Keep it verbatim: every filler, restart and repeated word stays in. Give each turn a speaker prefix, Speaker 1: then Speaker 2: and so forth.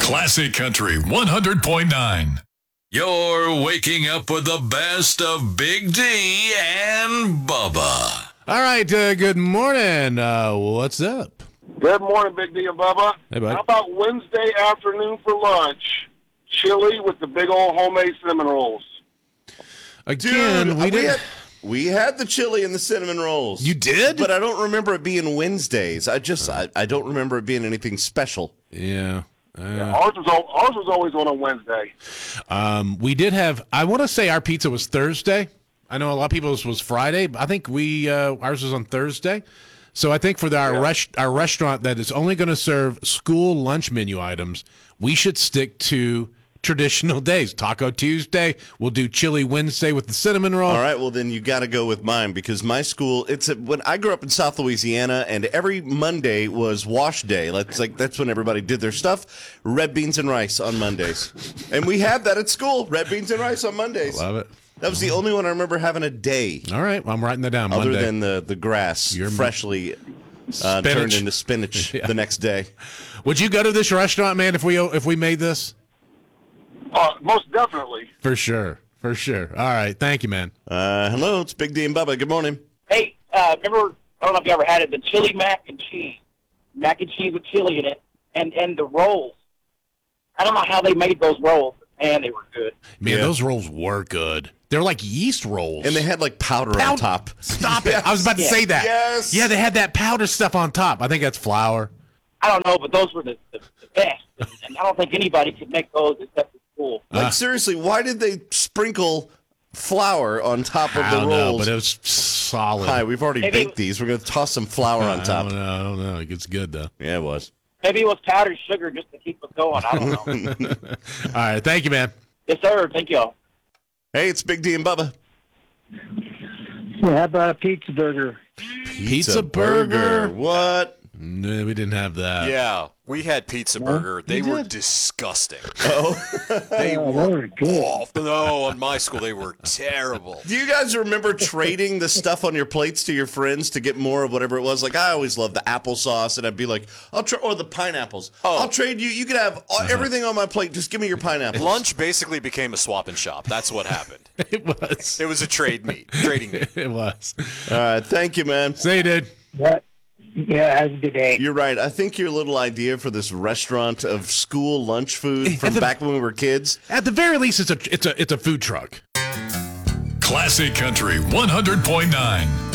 Speaker 1: Classic Country one hundred point nine. You're waking up with the best of Big D and Bubba.
Speaker 2: All right, uh, good morning. Uh, what's up?
Speaker 3: Good morning, Big D and Bubba.
Speaker 2: Hey, bud.
Speaker 3: How about Wednesday afternoon for lunch? Chili with the big old homemade cinnamon rolls.
Speaker 2: Again,
Speaker 4: Dude,
Speaker 2: we
Speaker 4: we
Speaker 2: did.
Speaker 4: had, we had the chili and the cinnamon rolls.
Speaker 2: You did?
Speaker 4: But I don't remember it being Wednesdays. I just, I, I don't remember it being anything special.
Speaker 2: Yeah. Uh,
Speaker 3: Ours was al- ours was always on a Wednesday.
Speaker 2: um, we did have. I want to say our pizza was Thursday. I know a lot of people's was Friday, but I think we uh, ours was on Thursday. So I think for the, our
Speaker 3: Yeah.
Speaker 2: res- our restaurant that is only going to serve school lunch menu items, we should stick to traditional days. Taco Tuesday, we'll do Chili Wednesday with the cinnamon roll.
Speaker 4: All right, well, then you got to go with mine because my school, it's a, when I grew up in South Louisiana, and every Monday was wash day. That's like that's when everybody did their stuff. Red beans and rice on Mondays. And we had that at school, red beans and rice on Mondays.
Speaker 2: Love it.
Speaker 4: That was the only one I remember having a day,
Speaker 2: All right, well, I'm writing that down.
Speaker 4: other
Speaker 2: Monday.
Speaker 4: than the, the grass
Speaker 2: Your-
Speaker 4: freshly uh,
Speaker 2: Spinach.
Speaker 4: turned into spinach
Speaker 2: Yeah.
Speaker 4: the next day.
Speaker 2: Would you go to this restaurant, man, if we if we made this?
Speaker 3: Uh, most definitely.
Speaker 2: For sure. For sure. All right. Thank you, man.
Speaker 4: Uh, hello, it's Big D and Bubba. Good morning.
Speaker 5: Hey, uh, remember, I don't know if you ever had it, the chili mac and cheese. Mac and cheese with chili in it. And, and the rolls. I don't know how they made those rolls. Man, they were good.
Speaker 2: Man,
Speaker 4: Yeah.
Speaker 2: those rolls were good. They're like yeast rolls.
Speaker 4: And they had like powder on
Speaker 2: Powder-
Speaker 4: top.
Speaker 2: Stop it. I was about to
Speaker 5: Yes.
Speaker 2: say that.
Speaker 4: Yes.
Speaker 2: Yeah, they had that powder stuff on top. I think that's flour.
Speaker 5: I don't know, but those were the, the, the best. And I don't think anybody could make those except the school.
Speaker 4: Like,
Speaker 2: Uh.
Speaker 4: seriously, why did they sprinkle flour on top of
Speaker 2: I
Speaker 4: the
Speaker 2: don't know,
Speaker 4: rolls?
Speaker 2: but it was solid.
Speaker 4: Hi, we've already
Speaker 5: Maybe-
Speaker 4: baked these. We're going to toss some flour on
Speaker 2: I
Speaker 4: top.
Speaker 2: don't know. I don't know. It's good, though.
Speaker 4: Yeah, it was.
Speaker 5: Maybe it was powdered sugar just to keep us going. I don't know.
Speaker 2: All right. Thank you, man.
Speaker 5: Yes, sir. Thank y'all.
Speaker 4: Hey, it's Big D and Bubba.
Speaker 6: Well, how about a pizza burger?
Speaker 2: Pizza burger.
Speaker 4: What?
Speaker 2: No, we didn't have that.
Speaker 7: Yeah, we had Pizza Burger. They
Speaker 2: You
Speaker 7: were
Speaker 2: did?
Speaker 7: disgusting.
Speaker 4: Oh.
Speaker 7: They
Speaker 6: Oh,
Speaker 7: were
Speaker 6: they were good.
Speaker 7: awful. No, on my school they were terrible.
Speaker 4: Do you guys remember trading the stuff on your plates to your friends to get more of whatever it was? Like, I always loved the applesauce, and I'd be like, I'll try, or the pineapples.
Speaker 7: Oh.
Speaker 4: I'll trade you. You can have all, everything on my plate. Just give me your pineapples.
Speaker 7: Lunch basically became a swap and shop. That's what happened.
Speaker 2: It was.
Speaker 7: It was a trade meet, trading meet.
Speaker 2: It was.
Speaker 4: All right. Thank you, man.
Speaker 2: Say, dude.
Speaker 6: What? Yeah, have a good day.
Speaker 4: You're right. I think your little idea for this restaurant of school lunch food from
Speaker 2: the-
Speaker 4: back when we were kids.
Speaker 2: At the very least, it's a it's a it's a food truck.
Speaker 1: Classic Country one hundred point nine.